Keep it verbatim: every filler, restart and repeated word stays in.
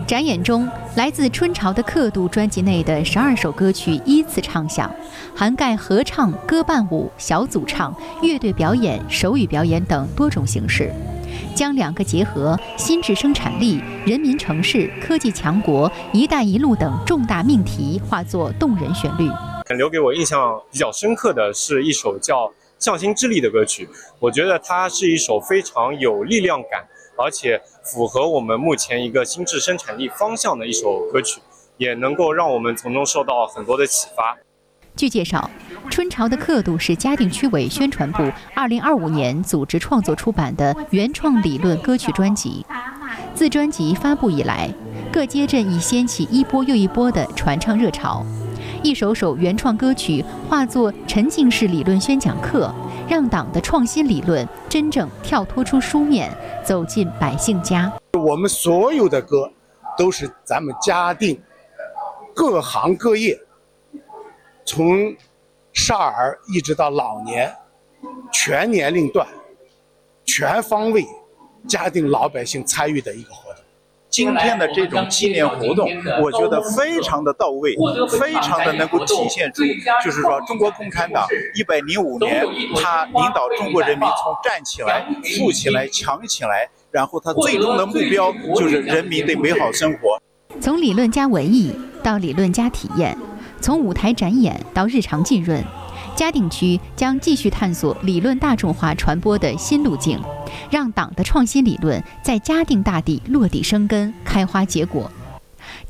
展演中，来自春潮的刻度专辑内的十二首歌曲依次唱响，涵盖合唱、歌伴舞、小组唱、乐队表演、手语表演等多种形式，将两个结合新质生产力、人民城市、科技强国、一带一路等重大命题化作动人旋律。 留给我印象比较深刻的是一首叫《向心之力》的歌曲，我觉得它是一首非常有力量感，而且符合我们目前一个新质生产力方向的一首歌曲，也能够让我们从中受到很多的启发。 据介绍，春潮的刻度是嘉定区委宣传部二零二五年组织创作出版的原创理论歌曲专辑。自专辑发布以来，各街镇已掀起一波又一波的传唱热潮，一首首原创歌曲化作沉浸式理论宣讲课，让党的创新理论真正跳脱出书面，走进百姓家。 我们所有的歌都是咱们嘉定各行各业，从少儿一直到老年，全年龄段、全方位，嘉定老百姓参与的一个活动。 今天的这种纪念活动，我觉得非常的到位，非常的能够体现出，就是说中国共产党一百零五年，他领导中国人民从站起来、富起来、强起来，然后他最终的目标就是人民的美好生活。 从理论加文艺到理论加体验，从舞台展演到日常浸润，嘉定区将继续探索理论大众化传播的新路径，让党的创新理论在嘉定大地落地生根、开花结果。